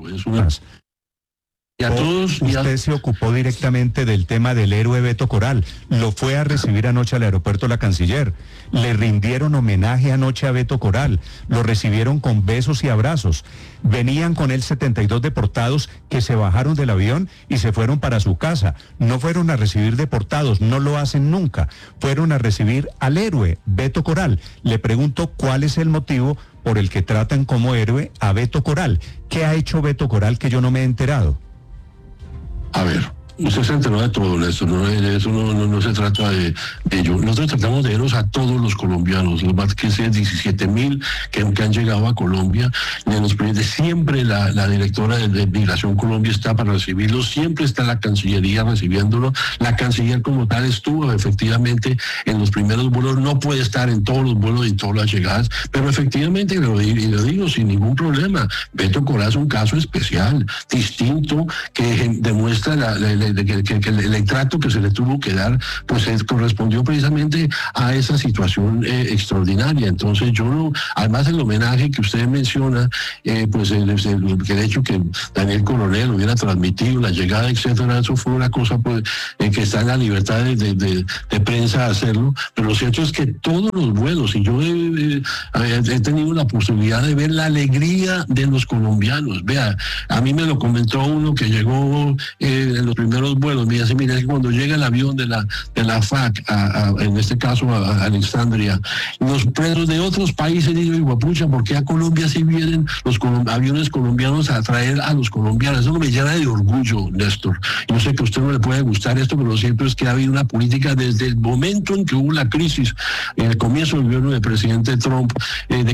es una... Y a todos, usted se ocupó directamente del tema del héroe Beto Coral. Lo fue a recibir anoche al aeropuerto la canciller. Le rindieron homenaje anoche a Beto Coral. Lo recibieron con besos y abrazos. Venían con él 72 deportados que se bajaron del avión y se fueron para su casa. No fueron a recibir deportados, no lo hacen nunca. Fueron a recibir al héroe Beto Coral. Le pregunto cuál es el motivo por el que tratan como héroe a Beto Coral. ¿Qué ha hecho Beto Coral que yo no me he enterado? A ver, usted se enteró de todo, Néstor, eso no se trata de ello. Nosotros tratamos de héroes a todos los colombianos, los más que sean 17.000 que han llegado a Colombia. Siempre la directora de Migración Colombia está para recibirlos, siempre está la Cancillería recibiéndolo. La Canciller como tal estuvo efectivamente en los primeros vuelos, no puede estar en todos los vuelos y todas las llegadas, pero efectivamente, lo digo sin ningún problema, Beto Coral es un caso especial, distinto, que demuestra que el trato que se le tuvo que dar, pues correspondió precisamente a esa situación extraordinaria. Entonces yo no, además el homenaje que usted menciona, pues el hecho que Daniel Coronel hubiera transmitido la llegada, etcétera, eso fue una cosa pues que está en la libertad de prensa hacerlo, pero lo cierto es que todos los vuelos, y yo he tenido la posibilidad de ver la alegría de los colombianos. Vea, a mí me lo comentó uno que llegó en los primeros vuelos, me dice, mira, cuando llega el avión de la FAC, en este caso a Alexandria, los presos de otros países dicen, guapucha, ¿por qué a Colombia sí vienen los aviones colombianos a traer a los colombianos? Eso me llena de orgullo, Néstor. Yo sé que a usted no le puede gustar esto, pero lo cierto es que ha habido una política desde el momento en que hubo la crisis, en el comienzo del gobierno del presidente Trump, de